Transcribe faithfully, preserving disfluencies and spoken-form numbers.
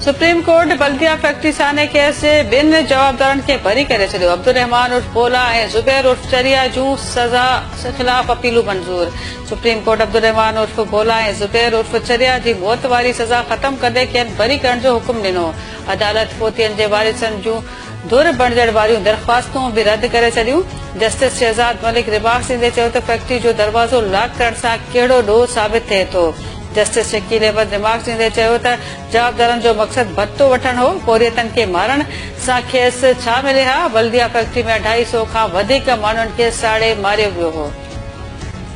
Supreme court बल्दिया factory साने case जे ॿिनि जवाबदारनि खे बरी करे छॾियो। अब्दुल रहमान उर्फ भोला ऐं ज़ुबैर उर्फ चरिया जूं सज़ा ख़िलाफ़ अपीलूं मंज़ूर। सुप्रीम कोर्ट अब्दुल रहमान उर्फ भोला ऐं ज़ुबैर उर्फ चरिया जी मौत वारी सज़ा ख़त्म कंदे खेनि बरी करण जो हुकुम ॾिनो। अदालत फोतियनि जे वारिसनि जूं धुर बणजण वारियूं दरख़्वास्तूं बि रद्द करे छॾियूं। जस्टिस शहज़ाद मलिक रिमार्क्स ॾींदे चयो त फैक्ट्री जो दरवाज़ो लॉक करण सां कहिड़ो ॾोह साबित थिए थो। जस्टिस शकील अहमद रिमार्क्स ॾींदे चयो त जवाबदारनि जो मक़सद भत्तो वठण हो, पोरियतनि खे मारण सां खेसि छा मिले हा। बल्दिया फैक्ट्री में अढाई सौ खां वधीक माण्हुनि खे साड़े मारियो वियो हो।